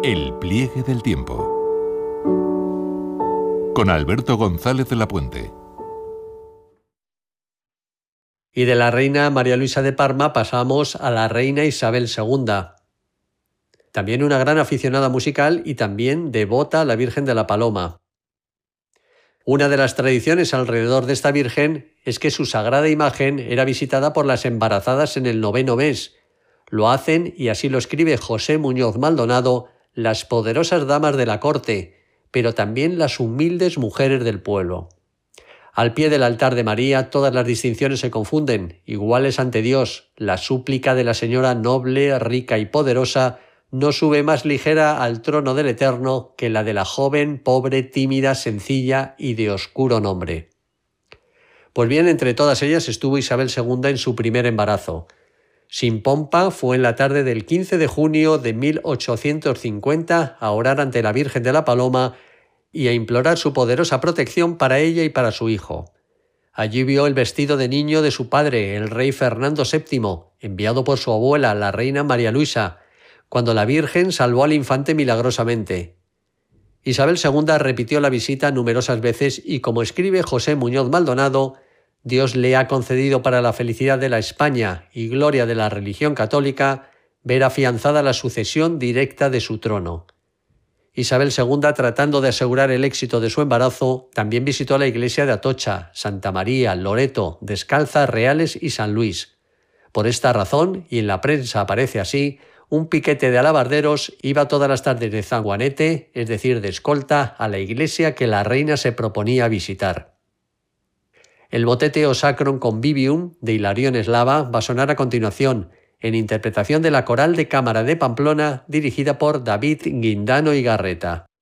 El pliegue del tiempo. Con Alberto González de la Puente. Y de la reina María Luisa de Parma pasamos a la reina Isabel II. También una gran aficionada musical y también devota a la Virgen de la Paloma. Una de las tradiciones alrededor de esta Virgen es que su sagrada imagen era visitada por las embarazadas en el 9º mes. Lo hacen, y así lo escribe José Muñoz Maldonado, las poderosas damas de la corte, pero también las humildes mujeres del pueblo. Al pie del altar de María todas las distinciones se confunden, iguales ante Dios. La súplica de la señora noble, rica y poderosa no sube más ligera al trono del Eterno que la de la joven, pobre, tímida, sencilla y de oscuro nombre. Pues bien, entre todas ellas estuvo Isabel II en su primer embarazo. Sin pompa, fue en la tarde del 15 de junio de 1850 a orar ante la Virgen de la Paloma y a implorar su poderosa protección para ella y para su hijo. Allí vio el vestido de niño de su padre, el rey Fernando VII, enviado por su abuela, la reina María Luisa, cuando la Virgen salvó al infante milagrosamente. Isabel II repitió la visita numerosas veces y, como escribe José Muñoz Maldonado, Dios le ha concedido para la felicidad de la España y gloria de la religión católica ver afianzada la sucesión directa de su trono. Isabel II, tratando de asegurar el éxito de su embarazo, también visitó la iglesia de Atocha, Santa María, Loreto, Descalza, Reales y San Luis. Por esta razón, y en la prensa aparece así, un piquete de alabarderos iba todas las tardes de zaguanete, es decir, de escolta, a la iglesia que la reina se proponía visitar. El motete O Sacrum Convivium de Hilarión Eslava va a sonar a continuación, en interpretación de la Coral de Cámara de Pamplona, dirigida por David Guindano y Garreta.